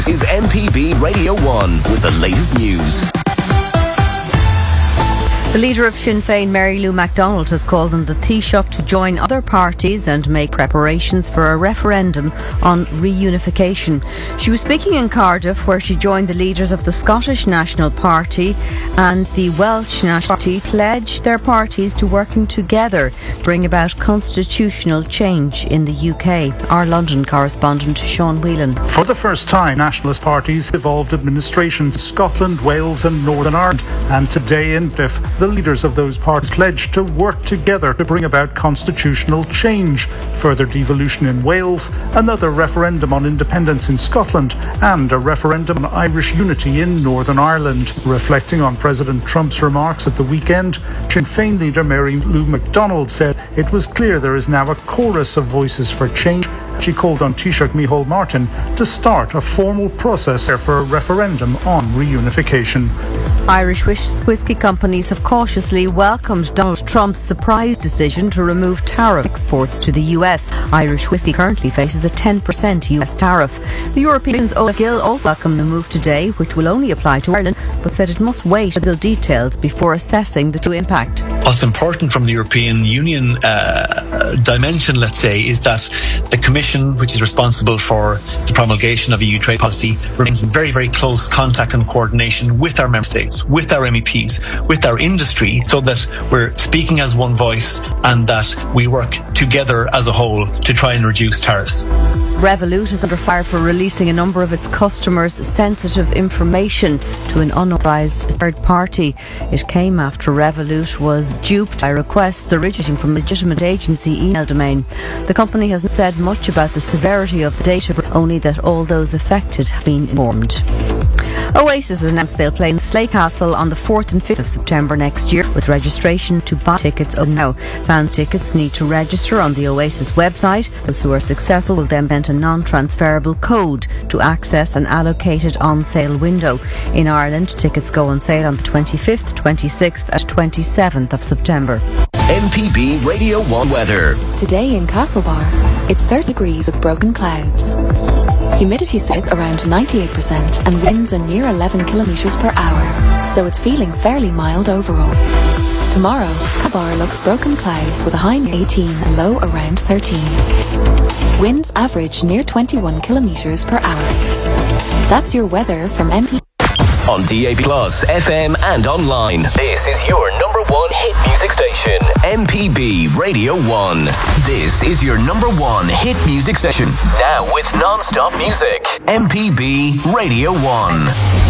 This is MPB Radio 1 with the latest news. The leader of Sinn Féin, Mary Lou McDonald, has called on the Taoiseach to join other parties and make preparations for a referendum on reunification. She was speaking in Cardiff, where she joined the leaders of the Scottish National Party and the Welsh National Party pledge their parties to working together to bring about constitutional change in the UK. Our London correspondent Sean Whelan. For the first time, nationalist parties devolved administration to Scotland, Wales and Northern Ireland, and today in Cardiff, the leaders of those parties pledged to work together to bring about constitutional change, further devolution in Wales, another referendum on independence in Scotland, and a referendum on Irish unity in Northern Ireland. Reflecting on President Trump's remarks at the weekend, Sinn Féin leader Mary Lou McDonald said it was clear there is now a chorus of voices for change. She called on Taoiseach Micheál Martin to start a formal process for a referendum on reunification. Irish whisky companies have cautiously welcomed Donald Trump's surprise decision to remove tariff exports to the US. Irish whisky currently faces a 10% US tariff. The Europeans' Olaf Gill also welcomed the move today, which will only apply to Ireland, but said it must wait until details before assessing the true impact. What's important from the European Union dimension, let's say, is that the Commission, which is responsible for the promulgation of EU trade policy, remains in very, very close contact and coordination with our member states, with our MEPs, with our industry, so that we're speaking as one voice and that we work together as a whole to try and reduce tariffs. Revolut is under fire for releasing a number of its customers' sensitive information to an unauthorised third party. It came after Revolut was duped by requests originating from a legitimate agency email domain. The company hasn't said much about the severity of the data, only that all those affected have been informed. Oasis has announced they'll play in Slay Castle on the 4th and 5th of September next year, with registration to buy tickets open now. Fan tickets need to register on the Oasis website. Those who are successful will then enter a non-transferable code to access an allocated on-sale window. In Ireland, tickets go on sale on the 25th, 26th and 27th of September. MPB Radio 1 weather. Today in Castlebar, it's 30 degrees with broken clouds. Humidity sits around 98% and winds are near 11 kilometres per hour, so it's feeling fairly mild overall. Tomorrow, Castlebar looks broken clouds with a high near 18 and low around 13. Winds average near 21 kilometres per hour. That's your weather from MP. On DAB+, FM and online. This is your number one hit music station, MPB Radio 1. This is your number one hit music station. Now with non-stop music, MPB Radio 1.